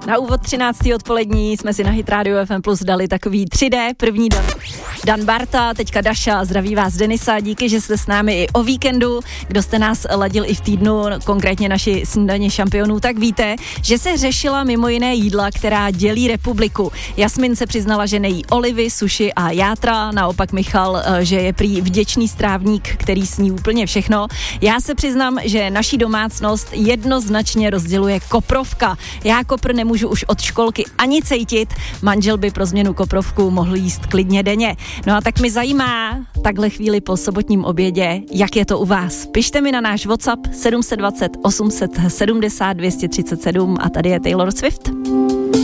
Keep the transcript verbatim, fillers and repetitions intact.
Na úvod třináctého odpolední jsme si na Hit Radio F M Plus dali takový tři dé, první Dan, Dan Barta, teďka Daša, zdraví vás Denisa, díky, že jste s námi i o víkendu, kdo jste nás ladil i v týdnu, konkrétně naši snídaně šampionů, tak víte, že se řešila mimo jiné jídla, která dělí republiku. Jasmin se přiznala, že nejí olivy, suši a játra, naopak Michal, že je prý vděčný strávník, který sní úplně všechno. Já se přiznám, že naší domácnost jednoznačně rozděluje koprovka. Já kopr nemůžu už od školky ani cejtit, manžel by pro změnu koprovku mohl jíst klidně denně. No a tak mi zajímá takhle chvíli po sobotním obědě, jak je to u vás. Pište mi na náš WhatsApp sedm set dvacet osm set sedmdesát dvě stě třicet sedm a tady je Taylor Swift.